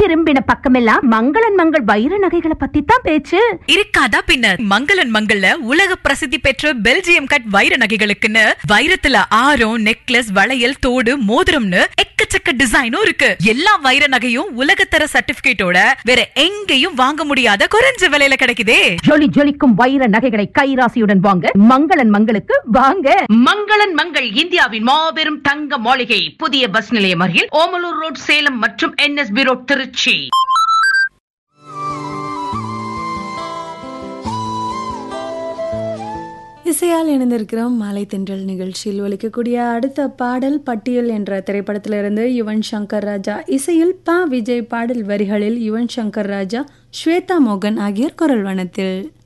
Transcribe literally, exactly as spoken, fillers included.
திரும்பின பக்கமெல்லாம் மங்களன் மங்கள் வைர நகைகளை பத்தி தான் பேச்சு. இருக்காதா பின்ன. மங்களன் மங்கள்ல உலக பிரசித்தி பெற்ற பெல்ஜியம் கட் வைர நகைகளுக்குன்னு வைரத்துல ஆரம், நெக்லஸ், வளையல், தோடு, மோதிரம்னு எக்கச்சக்க டிசைனும் இருக்கு. எல்லா வைர நகையும் உலகத்தர சர்டிபிகேட்டோட வேற எங்கேயும் வாங்க முடியாத குறைஞ்ச விலையில கிடைக்குதே. ஜொலி ஜொலிக்கும் வைர நகைகளை கைராசியுடன் வாங்க மங்களன் மங்களுக்கு வாங்க. மங்களன் மங்கள் இந்தியாவின் மாபெரும் தங்க மாளிகை, புதிய பஸ் நிலையம் அருகில், ஓமலூர் ரோட், சேலம் மற்றும் என்எஸ்பி ரோட், திருச்சி. இசையால் இணைந்திருக்கிறோம் மாலை தென்றல் நிகழ்ச்சியில். ஒலிக்கக்கூடிய அடுத்த பாடல் பட்டியல் என்ற திரைப்படத்திலிருந்து யுவன் சங்கர் ராஜா இசையில் பா விஜய், பாடல் வரிகளில் யுவன் சங்கர் ராஜா, ஸ்வேதா மோகன் ஆகியோர் குரல் வனத்தில்.